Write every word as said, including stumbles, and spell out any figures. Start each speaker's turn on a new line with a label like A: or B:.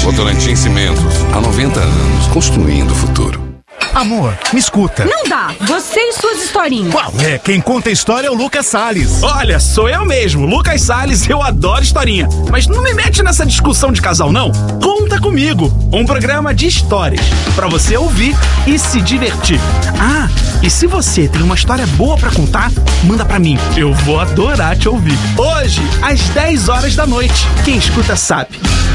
A: Votorantim Cimentos, há noventa anos, construindo o futuro.
B: Amor, me escuta.
C: Não dá, você e suas historinhas.
B: Qual é? Quem conta a história é o Lucas Salles.
D: Olha, sou eu mesmo, Lucas Salles, eu adoro historinha. Mas não me mete nessa discussão de casal, não. Conta Comigo, um programa de histórias, pra você ouvir e se divertir. Ah, e se você tem uma história boa pra contar, manda pra mim, eu vou adorar te ouvir. Hoje, às dez horas da noite, quem escuta sabe.